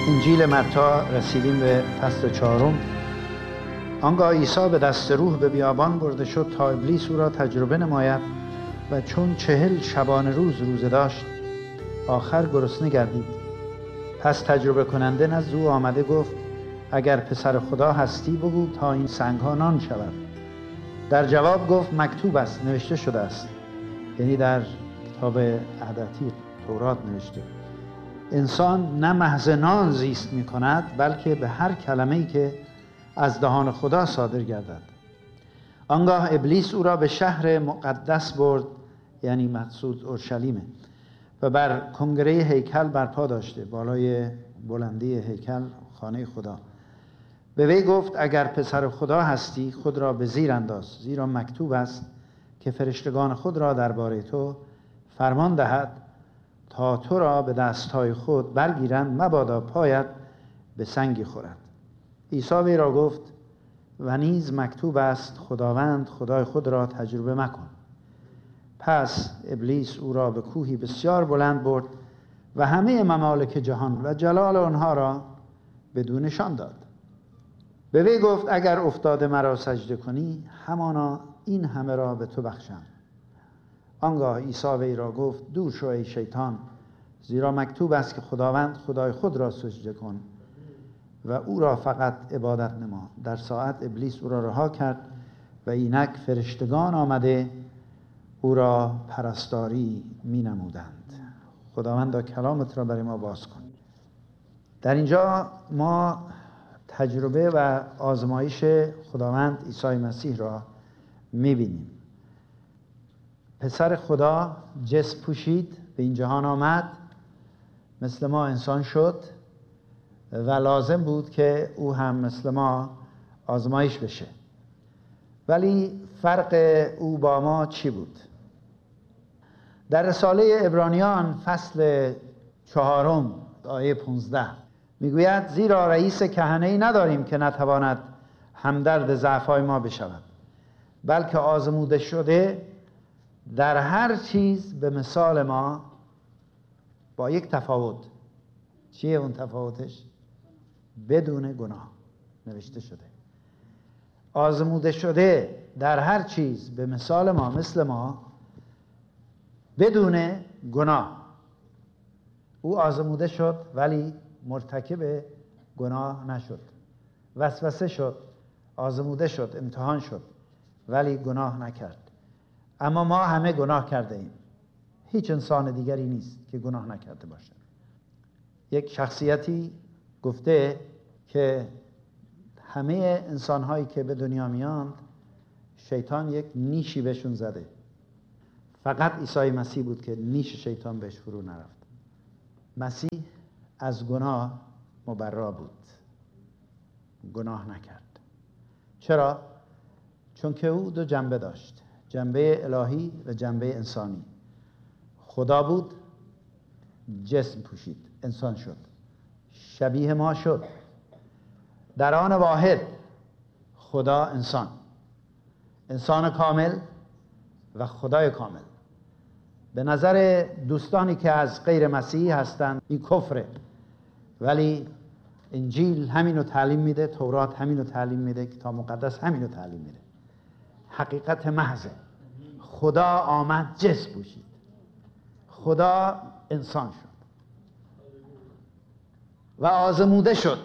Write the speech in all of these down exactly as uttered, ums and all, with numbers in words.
انجیل متی رسیدیم به فصل چهارم. آنگاه عیسی به دست روح به بیابان برده شد تا ابلیس او را تجربه نماید و چون چهل شبانه روز روزه داشت آخر گرسنه گردید. پس تجربه کننده نزد او آمده گفت اگر پسر خدا هستی بگو تا این سنگ ها نان شود. در جواب گفت مکتوب است، نوشته شده است. یعنی در کتاب عهد تورات نوشته انسان نه محض نان زیست می کند بلکه به هر کلمه‌ای که از دهان خدا صادر گردد. آنگاه ابلیس او را به شهر مقدس برد، یعنی مقصود اورشلیمه، و بر کنگره هیکل برپا داشته، بالای بلندی هیکل خانه خدا. به وی گفت اگر پسر خدا هستی خود را به زیر انداز، زیرا مکتوب است که فرشتگان خود را درباره تو فرمان دهد تا تو را به دستهای خود برگیرند، مبادا پایت به سنگی خورد. عیسی وی را گفت و نیز مکتوب است خداوند خدای خود را تجربه مکن. پس ابلیس او را به کوهی بسیار بلند برد و همه ممالک جهان و جلال آنها را بدونشان داد. به وی گفت اگر افتاده مرا سجده کنی همانا این همه را به تو بخشم. آنگاه عیسی وی را گفت دور شو ای شیطان، زیرا مکتوب است که خداوند خدای خود را سجده کن و او را فقط عبادت نما. در ساعت ابلیس او را رها کرد و اینک فرشتگان آمده او را پرستاری می نمودند. خداوند کلامت را برای ما باز کن. در اینجا ما تجربه و آزمایش خداوند عیسی مسیح را می بینیم. پسر خدا جسم پوشید، به این جهان آمد، مثل ما انسان شد و لازم بود که او هم مثل ما آزمایش بشه. ولی فرق او با ما چی بود؟ در رساله عبرانیان فصل چهارم آیه پانزده میگوید زیرا رئیس کهنه‌ای نداریم که نتواند همدرد ضعف‌های ما بشود، بلکه آزموده شده در هر چیز به مثال ما، با یک تفاوت. چیه اون تفاوتش؟ بدون گناه. نوشته شده آزموده شده در هر چیز به مثال ما، مثل ما، بدون گناه. او آزموده شد ولی مرتکب گناه نشد. وسوسه شد، آزموده شد، امتحان شد ولی گناه نکرد. اما ما همه گناه کرده ایم. هیچ انسان دیگری نیست که گناه نکرده باشد. یک شخصیتی گفته که همه انسان‌هایی که به دنیا میاند شیطان یک نیشی بهشون زده. فقط عیسی مسیح بود که نیش شیطان بهش فرو نرفت. مسیح از گناه مبرا بود، گناه نکرد. چرا؟ چون که او دو جنبه داشت، جنبه الهی و جنبه انسانی. خدا بود، جسم پوشید، انسان شد، شبیه ما شد. در آن واحد خدا انسان، انسان کامل و خدای کامل. به نظر دوستانی که از غیر مسیحی هستند این کفره، ولی انجیل همینو تعلیم میده، تورات همینو تعلیم میده، کتاب مقدس همینو تعلیم میده. حقیقت محض خدا آمد جسم پوشید، خدا انسان شد و آزموده شد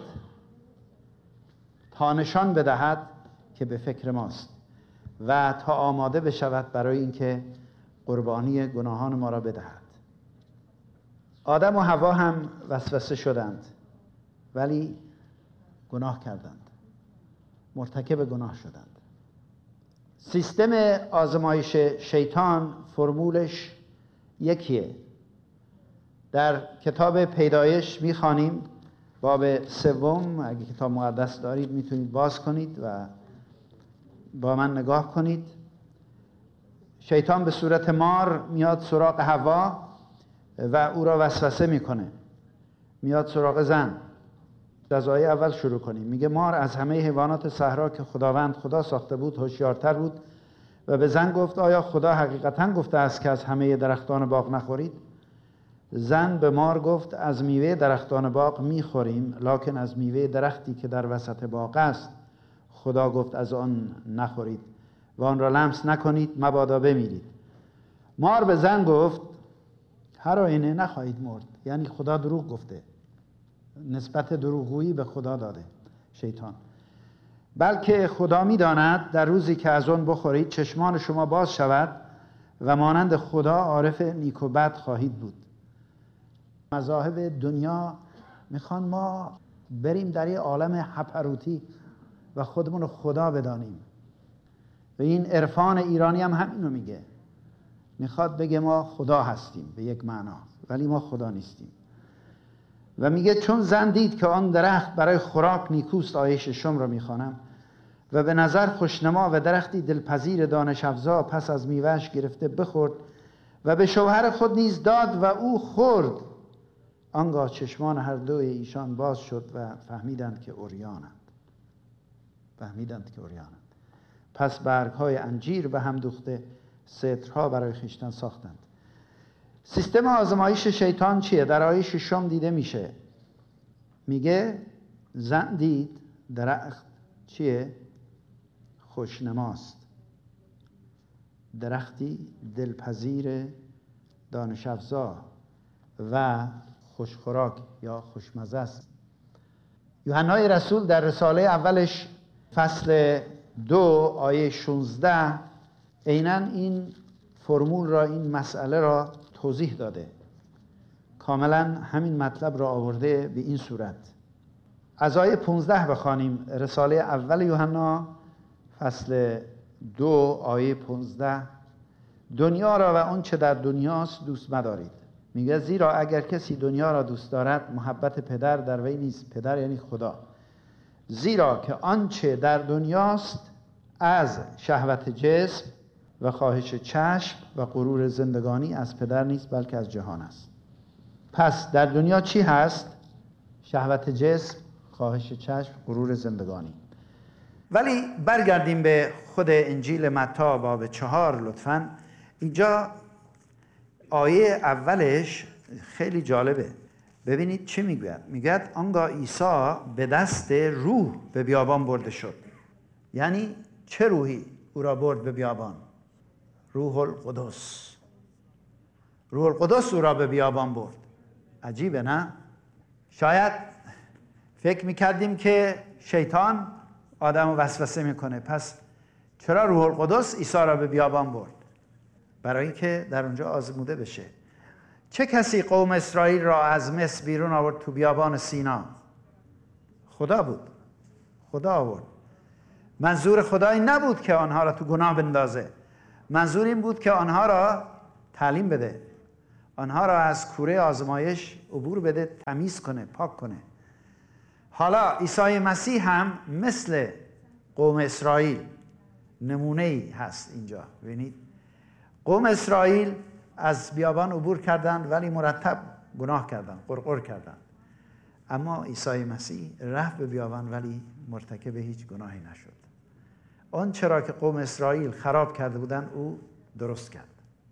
تا نشان بدهد که به فکر ماست و تا آماده بشود برای اینکه قربانی گناهان ما را بدهد. آدم و حوا هم وسوسه شدند ولی گناه کردند، مرتکب گناه شدند. سیستم آزمایش شیطان فرمولش یکیه. در کتاب پیدایش میخوانیم باب سوم، اگه کتاب مقدس دارید میتونید باز کنید و با من نگاه کنید. شیطان به صورت مار میاد سراغ حوا و او را وسوسه میکنه. میاد سراغ زن. از آیه اول شروع کنیم. میگه مار از همه حیوانات صحرا که خداوند خدا ساخته بود هوشیارتر بود و به زن گفت آیا خدا حقیقتا گفته است که از همه درختان باغ نخورید؟ زن به مار گفت از میوه درختان باغ میخوریم، لکن از میوه درختی که در وسط باغ است خدا گفت از آن نخورید و آن را لمس نکنید مبادا بمیرید. مار به زن گفت هر آینه نخواهید مرد. یعنی خدا دروغ گفته، نسبت دروغگویی به خدا داده شیطان. بلکه خدا می‌داند در روزی که از آن بخورید چشمان شما باز شود و مانند خدا عارف نیک و بد خواهید بود. مذاهب دنیا میخوان ما بریم در یه عالم هپروتی و خودمون رو خدا بدانیم و این عرفان ایرانی هم همینو میگه، میخواد بگه ما خدا هستیم به یک معنا، ولی ما خدا نیستیم. و میگه چون زن دید که آن درخت برای خوراک نیکوست، آیه ششم رو میخوانم، و به نظر خوشنما و درختی دلپذیر دانش افزا، پس از میوهش گرفته بخورد و به شوهر خود نیز داد و او خورد. آنگاه چشمان هر دوی ایشان باز شد و فهمیدند که عریانند. فهمیدند که عریانند. پس برگ‌های انجیر به هم دوخته سترها برای خویشتن ساختند. سیستم آزمایش شیطان چیه؟ در آیه ششم دیده میشه. میگه زن دید درخت چیه؟ خوشنماست، درختی دلپذیر دانش افزا و خوشخوراک یا خوشمزه است. یوحنای رسول در رساله اولش فصل دو آیه شانزده عیناً این فرمول را، این مسئله را توضیح داده، کاملا همین مطلب را آورده به این صورت. از آیه پانزده بخوانیم. رساله اول یوحنا فصل دو آیه پانزده: دنیا را و آن چه در دنیاست دوست مدارید. میگه زیرا اگر کسی دنیا را دوست دارد محبت پدر در وی نیست. پدر یعنی خدا. زیرا که آنچه در دنیاست از شهوت جسم و خواهش چشم و غرور زندگانی از پدر نیست، بلکه از جهان است. پس در دنیا چی هست؟ شهوت جسم، خواهش چشم، غرور زندگانی. ولی برگردیم به خود انجیل متی باب چهار لطفاً. اینجا آیه اولش خیلی جالبه. ببینید چی میگوید. میگوید آنگاه عیسی به دست روح به بیابان برده شد. یعنی چه روحی او را برد به بیابان؟ روح القدس. روح القدس او را به بیابان برد. عجیبه نه؟ شاید فکر میکردیم که شیطان آدم رو وسوسه میکنه، پس چرا روح القدس عیسی را به بیابان برد؟ برای اینکه در اونجا آزموده بشه. چه کسی قوم اسرائیل را از مصر بیرون آورد تو بیابان سینا؟ خدا بود. خدا آورد. منظور خدا این نبود که آنها را تو گناه بندازه. منظور این بود که آنها را تعلیم بده، آنها را از کوره آزمایش عبور بده، تمیز کنه، پاک کنه. حالا عیسی مسیح هم مثل قوم اسرائیل نمونه‌ای هست اینجا. ببینید قوم اسرائیل از بیابان عبور کردند ولی مرتب گناه کردند، قرقر کردند. اما عیسی مسیح رفت به بیابان ولی مرتکب هیچ گناهی نشد. آن چرا که قوم اسرائیل خراب کرده بودند او درست کرد.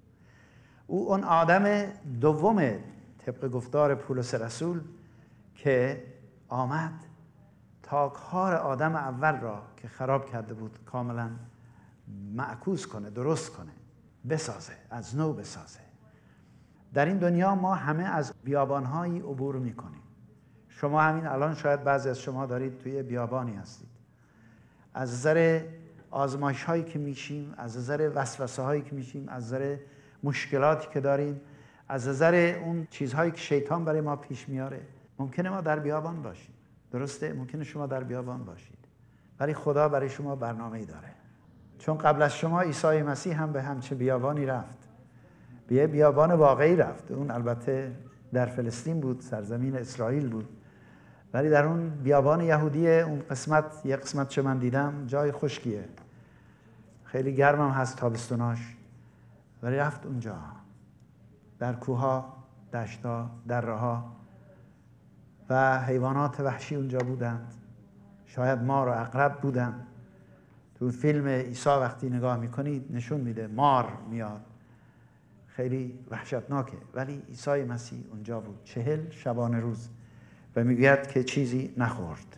او اون آدم دوم طبق گفتار پولس رسول که آمد تا کار آدم اول را که خراب کرده بود کاملا معکوس کنه، درست کنه، بسازه، از نو بسازه. در این دنیا ما همه از بیابان‌هایی عبور می‌کنیم. شما همین الان شاید بعضی از شما دارید توی بیابانی هستید. از نظر آزمایش‌هایی که میشیم، از نظر وسوسه‌هایی که میشیم، از نظر مشکلاتی که داریم، از نظر اون چیزهایی که شیطان برای ما پیش میاره، ممکنه ما در بیابان باشیم. درسته؟ ممکنه شما در بیابان باشید. ولی خدا برای شما برنامه‌ای داره. چون قبل از شما عیسی مسیح هم به همچه بیابانی رفت. به یه بیابان واقعی رفت. اون البته در فلسطین بود، سرزمین اسرائیل بود. ولی در اون بیابان یهودی اون قسمت، یه قسمت چه من دیدم جای خشکیه. خیلی گرم هم هست تابستوناش. ولی رفت اونجا. در کوها، دشتا، دره‌ها و حیوانات وحشی اونجا بودند. شاید مار و عقرب بودند. تو فیلم عیسی وقتی نگاه میکنید نشون میده مار میاد. خیلی وحشتناکه، ولی عیسی مسیح اونجا بود چهل شبانه روز و میگوید که چیزی نخورد.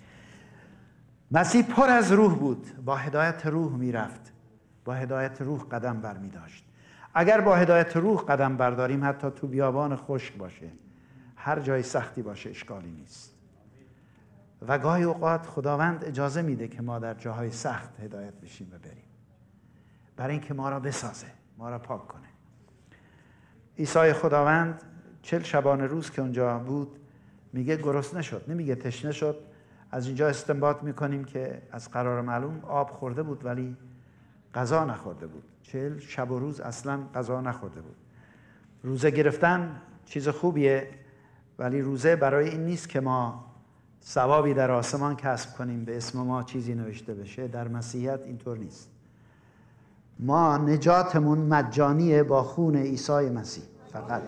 مسیح پر از روح بود، با هدایت روح میرفت، با هدایت روح قدم بر می داشت. اگر با هدایت روح قدم برداریم، حتی تو بیابان خشک باشه، هر جای سختی باشه، اشکالی نیست. و گاهی اوقات خداوند اجازه میده که ما در جاهای سخت هدایت بشیم و بریم، برای اینکه ما را بسازه، ما را پاک کنه. عیسی خداوند چل شبانه روز که اونجا بود میگه گرسنه شد، نمیگه تشنه شد. از اینجا استنباط میکنیم که از قرار معلوم آب خورده بود ولی غذا نخورده بود. چهل شب و روز اصلا غذا نخورده بود. روزه گرفتن چیز خوبیه، ولی روزه برای این نیست که ما ثوابی در آسمان کسب کنیم، به اسم ما چیزی نوشته بشه. در مسیحیت اینطور نیست. ما نجاتمون مجانیه با خون عیسی مسیح فقط.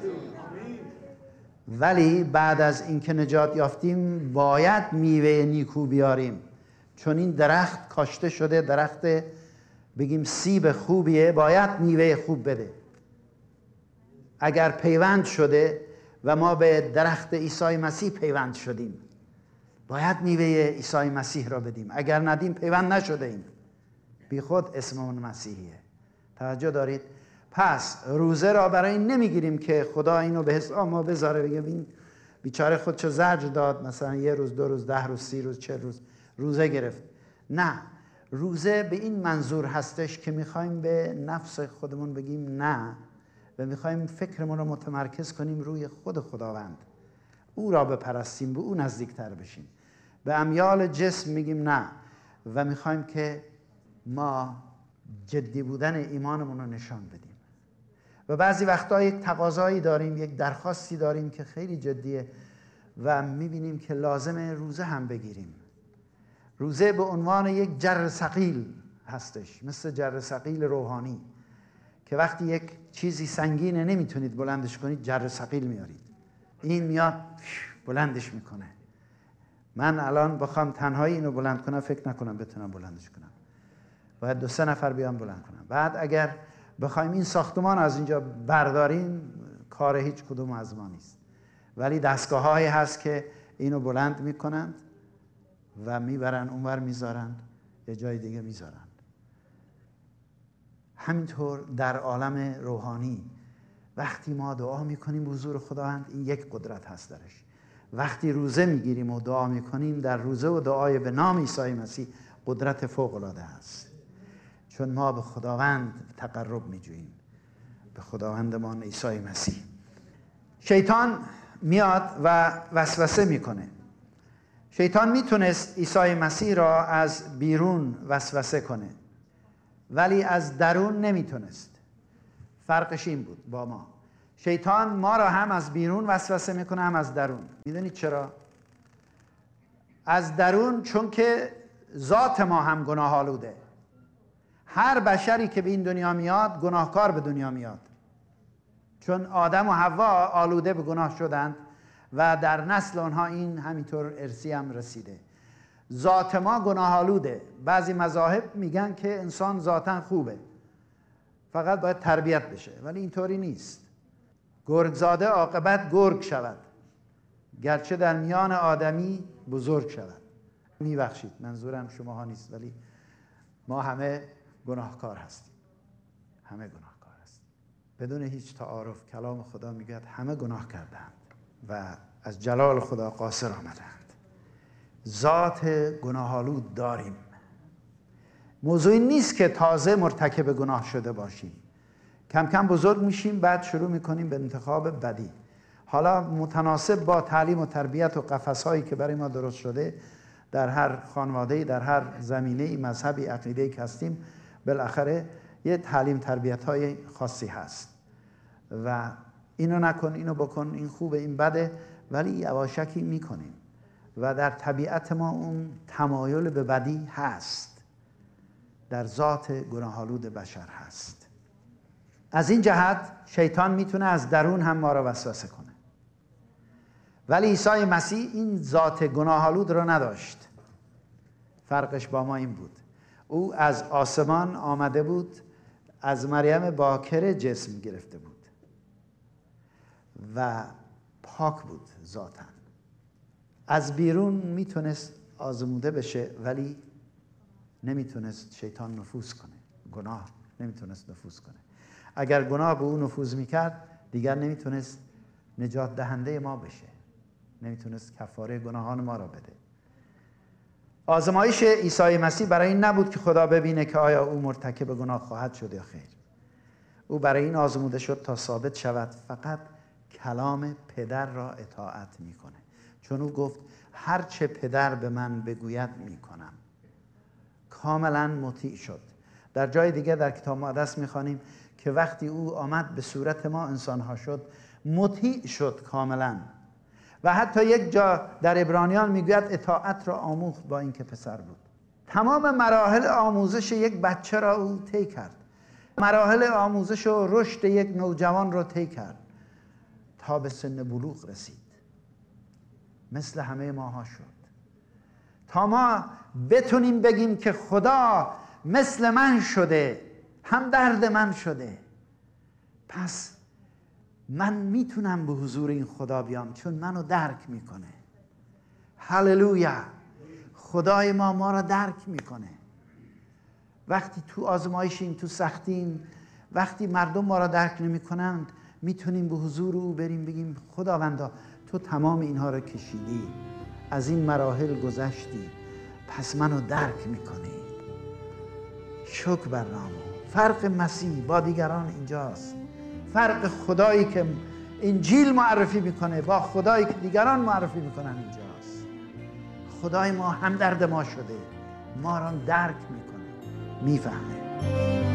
ولی بعد از اینکه نجات یافتیم باید میوه نیکو بیاریم، چون این درخت کاشته شده، درخت بگیم سیب خوبیه، باید میوه خوب بده. اگر پیوند شده و ما به درخت عیسی مسیح پیوند شدیم، باید میوه عیسی مسیح را بدیم. اگر ندیم پیوند نشده ایم، بی خود اسممون مسیحیه. توجه دارید؟ پس روزه را برای این نمیگیریم که خدا اینو به حساب ما بذاره، بگه این بیچاره خودشو زجر داد، مثلا یه روز، دو روز، ده روز، سی روز، چه روز روزه گرفت. نه، روزه به این منظور هستش که میخوایم به نفس خودمون بگیم نه و میخوایم فکرمون رو متمرکز کنیم روی خود خداوند، او را بپرستیم، به او نزدیکتر بشیم. به امیال جسم میگیم نه و میخوایم که ما جدی بودن ایمانمون رو نشان بدیم. و بعضی وقتا یک تقاضایی داریم، یک درخواستی داریم که خیلی جدیه و میبینیم که لازمه روزه هم بگیریم. روزه به عنوان یک جر ثقیل هستش، مثل جر ثقیل روحانی که وقتی یک چیزی سنگینه نمیتونید بلندش کنید، جر ثقیل میارید، این میاد بلندش میکنه. من الان بخوام تنهایی اینو بلند کنم فکر نکنم بتونم بلندش کنم، باید دو سه نفر بیان بلند کنم. بعد اگر بخوایم این ساختمان از اینجا برداریم، کار هیچ کدوم از ما نیست، ولی دستگاه هایی هست که اینو بلند میکنند و میبرن اونور میذارند، یه جای دیگه میذارند. همینطور در عالم روحانی وقتی ما دعا میکنیم حضور خداوند، این یک قدرت هست درش. وقتی روزه میگیریم و دعا میکنیم، در روزه و دعای به نام عیسی مسیح قدرت فوق العاده است، چون ما به خداوند تقرب میجوییم، به خداوندمان عیسی مسیح. شیطان میاد و وسوسه میکنه. شیطان میتونست عیسی مسیح را از بیرون وسوسه کنه، ولی از درون نمیتونست. فرقش این بود با ما. شیطان ما را هم از بیرون وسوسه میکنه هم از درون. میدونید چرا؟ از درون چون که ذات ما هم گناه آلوده. هر بشری که به این دنیا میاد گناهکار به دنیا میاد، چون آدم و حوا آلوده به گناه شدند و در نسل آنها این همینطور ارثی هم رسیده. ذات ما گناه آلوده. بعضی مذاهب میگن که انسان ذاتاً خوبه، فقط باید تربیت بشه، ولی اینطوری نیست. گرگزاده عاقبت گرگ شود، گرچه در میان آدمی بزرگ شود. میبخشید، منظورم شماها نیست، ولی ما همه گناهکار هستیم، همه گناهکار هستیم. بدون هیچ تعارف کلام خدا میگه همه گناه کردند و از جلال خدا قاصر آمدند. ذات گناه‌آلود داریم. موضوعی نیست که تازه مرتکب گناه شده باشیم، کم کم بزرگ میشیم، بعد شروع میکنیم به انتخاب بدی. حالا متناسب با تعلیم و تربیت و قفس‌هایی که برای ما درست شده در هر خانواده‌ای، در هر زمینه‌ای، مذهبی، عقیده‌ای که هستیم، بالاخره یه تعلیم تربیت‌های خاصی هست و اینو نکن، اینو بکن، این خوبه، این بده، ولی یواشکی میکنیم و در طبیعت ما اون تمایل به بدی هست، در ذات گناه‌آلود بشر هست. از این جهت شیطان میتونه از درون هم ما را وسوسه کنه، ولی عیسی مسیح این ذات گناه‌آلود رو نداشت. فرقش با ما این بود، او از آسمان آمده بود، از مریم باکره جسم گرفته بود. و پاک بود ذاتاً. از بیرون میتونست آزموده بشه ولی نمیتونست شیطان نفوذ کنه. گناه نمیتونست نفوذ کنه. اگر گناه به اون نفوذ میکرد دیگر نمیتونست نجات دهنده ما بشه، نمیتونست کفاره گناهان ما را بده. آزمایش عیسی مسیح برای این نبود که خدا ببینه که آیا او مرتکب گناه خواهد شد یا خیر. او برای این آزموده شد تا ثابت شود فقط کلام پدر را اطاعت میکنه، چون او گفت هر چه پدر به من بگوید میکنم. کاملا مطیع شد. در جای دیگه در کتاب مقدس میخوانیم که وقتی او آمد به صورت ما انسانها شد، مطیع شد کاملا. و حتی یک جا در عبرانیان میگوید اطاعت را آموخت با اینکه پسر بود. تمام مراحل آموزش یک بچه را او طی کرد. مراحل آموزش و رشد یک نوجوان را طی کرد تا به سن بلوغ رسید. مثل همه ماها شد تا ما بتونیم بگیم که خدا مثل من شده، هم درد من شده، پس من میتونم به حضور این خدا بیام چون منو درک میکنه. هللویا. خدای ما ما را درک میکنه. وقتی تو آزمایشیم، تو سختیم، وقتی مردم ما را درک نمیکنند، میتونیم به حضور او بریم بگیم خداوندا تو تمام اینها را کشیدی، از این مراحل گذشتی، پس منو درک میکنی. شکر بر نامو. فرق مسیح با دیگران اینجاست. فرق خدایی که انجیل معرفی میکنه با خدایی که دیگران معرفی میکنن اینجاست. خدای ما همدرد ما شده، ما را درک میکنه، میفهمه.